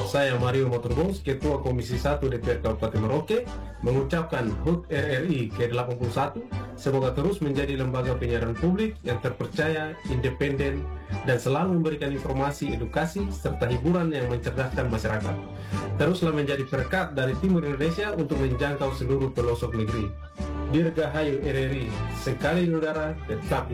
Saya Mario Motorbos, Ketua Komisi 1 DPR Kabupaten Merauke, mengucapkan HUT RRI ke-81 semoga terus menjadi lembaga penyiaran publik yang terpercaya, independen, dan selalu memberikan informasi, edukasi, serta hiburan yang mencerdaskan masyarakat. Teruslah menjadi perkat dari timur Indonesia untuk menjangkau seluruh pelosok negeri. Dirgahayu RRI, sekali udara, tetap